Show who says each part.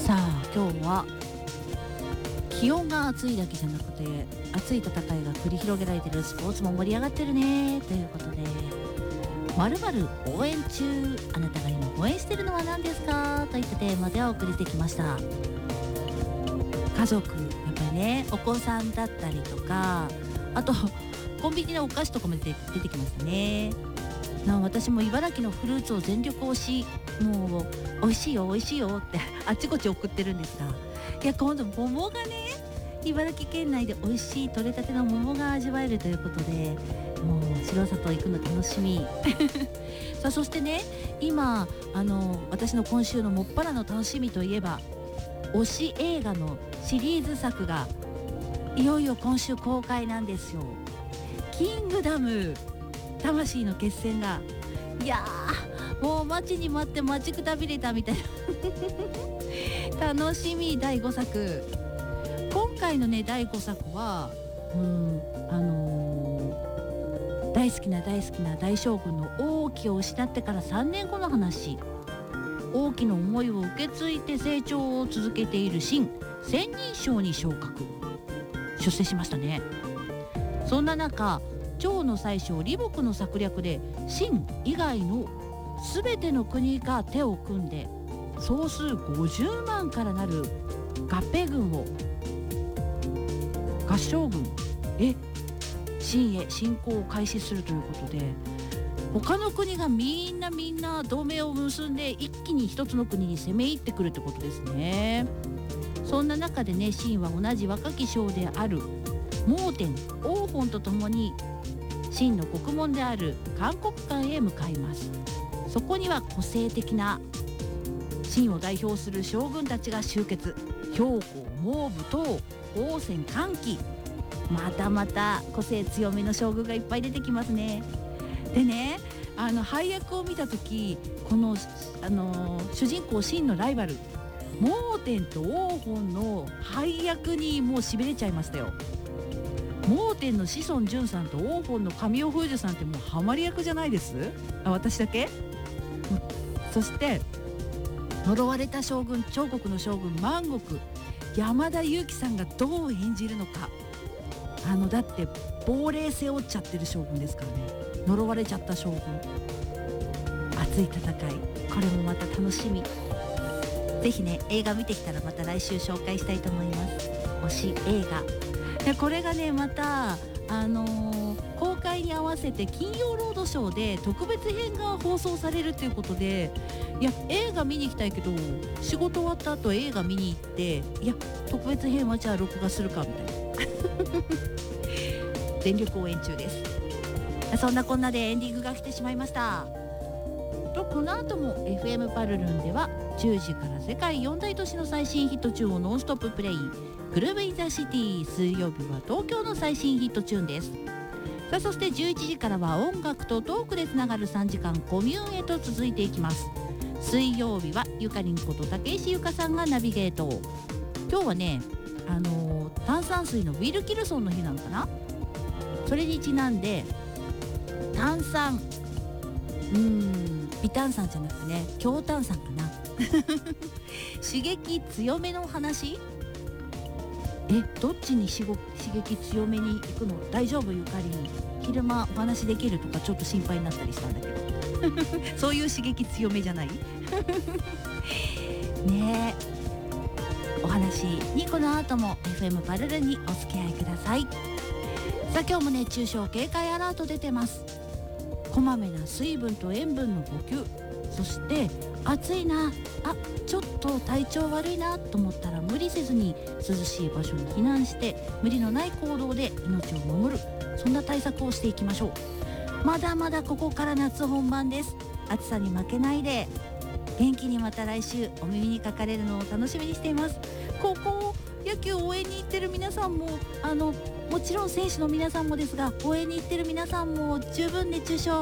Speaker 1: さあ今日は気温が暑いだけじゃなくて熱い戦いが繰り広げられてるスポーツも盛り上がってるねということで、〇〇応援中、あなたが今応援してるのは何ですかといったテーマでお送りしてきました。家族やっぱりね、お子さんだったりとか、あとコンビニのお菓子とかも出てきましたね。私も茨城のフルーツを全力推し、もう美味しいよ美味しいよってあっちこっち送ってるんですが、いや今度桃がね、茨城県内で美味しい採れたての桃が味わえるということで、もう白里行くの楽しみさあそしてね、今私の今週のもっぱらの楽しみといえば、推し映画のシリーズ作がいよいよ今週公開なんですよ。キングダム魂の決戦が、いやーもう待ちに待って待ちくたびれたみたいな楽しみ。第5作、今回のね第5作は大好きな大将軍の王騎を失ってから3年後の話。王騎の思いを受け継いで成長を続けている秦、千人将に昇格出世しましたね。そんな中、趙の宰相李牧の策略で秦以外の全ての国が手を組んで総数50万からなる合併軍を合従軍秦へ侵攻を開始するということで、他の国がみんな同盟を結んで一気に一つの国に攻め入ってくるってことですね。そんな中でね、秦は同じ若き将である蒙天王賁と共に秦の国門である函谷関へ向かいます。そこには個性的な秦を代表する将軍たちが集結。兵法蒙武と王翦桓騎、またまた個性強めの将軍がいっぱい出てきますね。でね、配役を見た時、この、主人公秦のライバル蒙天と王賁の配役にもうしびれちゃいましたよ。蒙天の志尊淳さんと王賁の神尾楓珠さんってもうハマり役じゃないです？私だけ？そして呪われた将軍、趙国の将軍万極、山田裕貴さんがどう演じるのか。だって亡霊背負っちゃってる将軍ですからね。呪われちゃった将軍、熱い戦い、これもまた楽しみ。ぜひね、映画見てきたらまた来週紹介したいと思います。推し映画で、これがねまた公開に合わせて金曜ロードショーで特別編が放送されるということで、いや映画見に行きたいけど仕事終わった後映画見に行って、いや特別編はじゃあ録画するかみたいな全力応援中です。そんなこんなでエンディングが来てしまいましたと、この後も FM パルルンでは10時から世界4大都市の最新ヒットチューンをノンストッププレイ。グルーブインザシティ、水曜日は東京の最新ヒットチューンです。さあそして11時からは音楽とトークでつながる3時間コミューンへと続いていきます。水曜日はゆかりんこと竹石ゆかさんがナビゲート。今日はね炭酸水のウィル・キルソンの日なのかな。それにちなんで炭酸微炭酸じゃなくてね、強炭酸かな刺激強めの話。どっちに刺激強めに行くの？大丈夫？ゆかりん昼間お話できるとかちょっと心配になったりしたんだけどそういう刺激強めじゃないねえ。お話にこの後も FM パルルにお付き合いください。さあ今日も熱中症警戒アラート出てます。こまめな水分と塩分の補給、そして暑いな、ちょっと体調悪いなと思ったら無理せずに涼しい場所に避難して無理のない行動で命を守る、そんな対策をしていきましょう。まだまだここから夏本番です。暑さに負けないで元気にまた来週お耳にかかれるのを楽しみにしています。高校野球応援に行ってる皆さんももちろん選手の皆さんもですが、応援に行ってる皆さんも十分熱中症